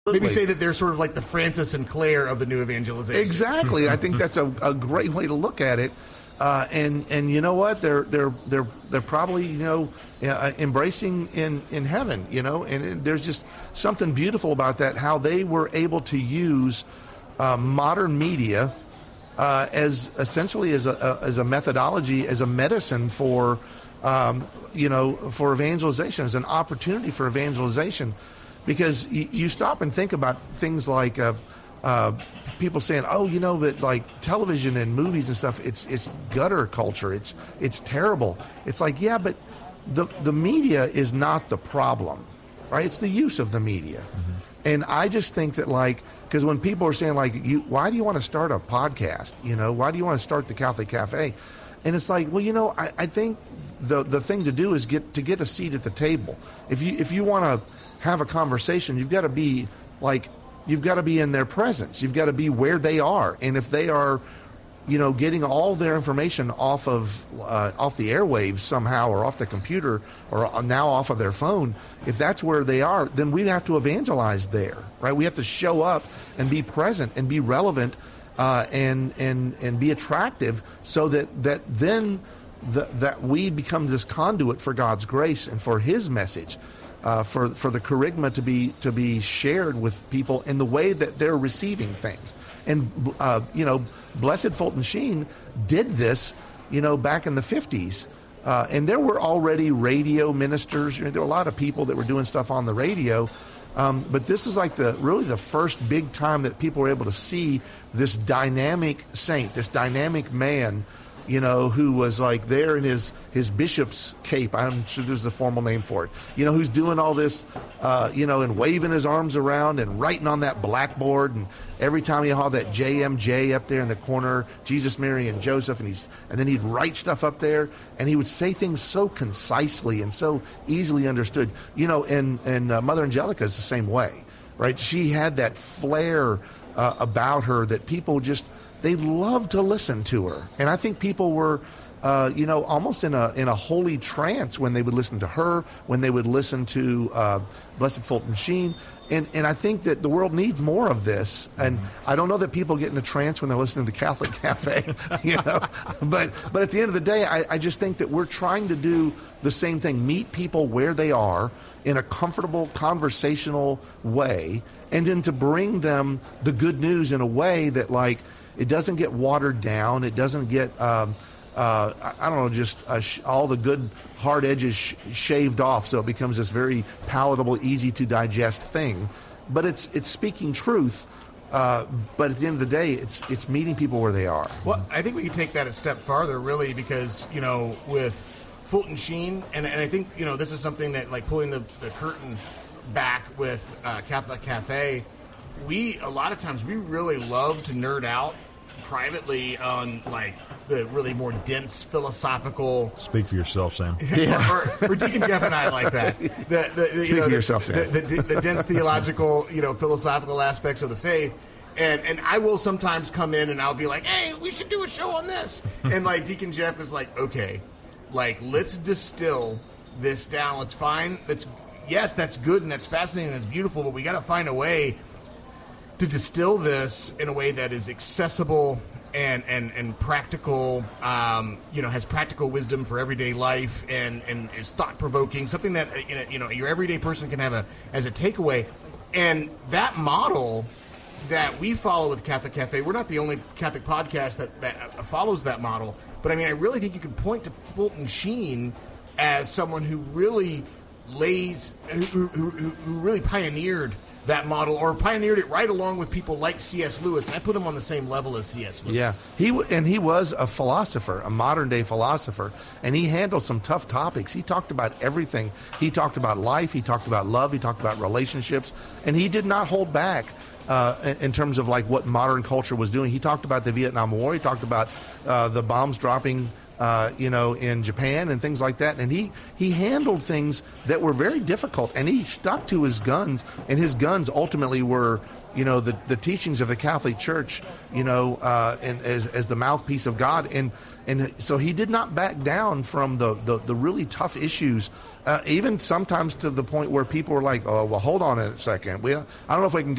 Maybe say that they're sort of like the Francis and Claire of the new evangelization. Exactly. I think that's a great way to look at it. And you know what? They're probably embracing in heaven. And there's just something beautiful about that. How they were able to use modern media as essentially as a methodology, as a medicine for evangelization, as an opportunity for evangelization. Because you stop and think about things like people saying, but like television and movies and stuff, it's gutter culture. It's terrible. It's like, yeah, but the media is not the problem, right? It's the use of the media. Mm-hmm. And I just think that because when people are saying why do you want to start a podcast? Why do you want to start the Catholic Cafe? And it's like, well, I think the thing to do is get a seat at the table. If you want to have a conversation, you've got to be in their presence. You've got to be where they are. And if they are, getting all their information off the airwaves somehow, or off the computer, or now off of their phone, if that's where they are, then we have to evangelize there, right? We have to show up and be present and be relevant, and be attractive, so that then that we become this conduit for God's grace and for His message. For the kerygma to be shared with people in the way that they're receiving things. And Blessed Fulton Sheen did this back in the 50s, and there were already radio ministers. There were a lot of people that were doing stuff on the radio, but this is like really the first big time that people were able to see this dynamic saint, this dynamic man, who was like there in his bishop's cape. I'm sure there's the formal name for it. Who's doing all this, and waving his arms around and writing on that blackboard. And every time he had that JMJ up there in the corner, Jesus, Mary, and Joseph, and then he'd write stuff up there, and he would say things so concisely and so easily understood. And Mother Angelica is the same way, right? She had that flair about her that people just, they loved to listen to her. And I think people were, almost in a holy trance when they would listen to her, when they would listen to Blessed Fulton Sheen. And I think that the world needs more of this. And I don't know that people get in a trance when they're listening to Catholic Cafe, But at the end of the day, I just think that we're trying to do the same thing. Meet people where they are in a comfortable, conversational way, and then to bring them the good news in a way that, it doesn't get watered down. It doesn't get, all the good hard edges shaved off, so it becomes this very palatable, easy to digest thing. But it's speaking truth. But at the end of the day, it's meeting people where they are. Well, I think we can take that a step farther, really, because with Fulton Sheen, and I think this is something that, pulling the curtain back with Catholic Cafe. A lot of times we really love to nerd out privately on the really more dense philosophical. Speak for yourself, Sam. or Deacon Jeff and I like that. Speak for yourself, Sam. The dense theological, philosophical aspects of the faith. And I will sometimes come in and I'll be like, hey, we should do a show on this. And Deacon Jeff is like, okay, let's distill this down. Let's find yes, that's good and that's fascinating and that's beautiful, but we got to find a way to distill this in a way that is accessible and practical, has practical wisdom for everyday life and is thought-provoking, something that your everyday person can have as a takeaway. And that model that we follow with Catholic Cafe, we're not the only Catholic podcast that follows that model, but I really think you can point to Fulton Sheen as someone who really who really pioneered that model, or pioneered it right along with people like C.S. Lewis. And I put him on the same level as C.S. Lewis. Yeah, he was a philosopher, a modern-day philosopher, and he handled some tough topics. He talked about everything. He talked about life, he talked about love, he talked about relationships, and he did not hold back in terms of what modern culture was doing. He talked about the Vietnam War. He talked about the bombs dropping in Japan and things like that. And he handled things that were very difficult, and he stuck to his guns, and his guns ultimately were, the teachings of the Catholic Church, and as the mouthpiece of God. And so he did not back down from the really tough issues, even sometimes to the point where people were like, oh, well, hold on a second. I don't know if we can